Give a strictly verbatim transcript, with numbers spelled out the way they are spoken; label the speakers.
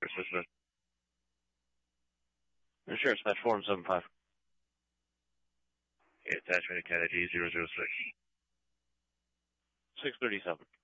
Speaker 1: Smith. Sure, it's match four seven five.
Speaker 2: Okay, attachment Kennedy zero zero six.
Speaker 1: six thirty-seven.